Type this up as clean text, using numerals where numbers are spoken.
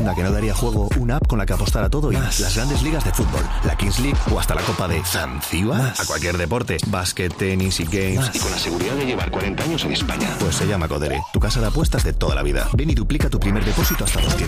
¿A que no daría juego una app con la que apostar a todo y más? Las grandes ligas de fútbol, la Kings League o hasta la Copa de Zanzíbar. A cualquier deporte, básquet, tenis y games. Y con la seguridad de llevar 40 años en España. Pues se llama Codere, tu casa de apuestas de toda la vida. Ven y duplica tu primer depósito hasta 200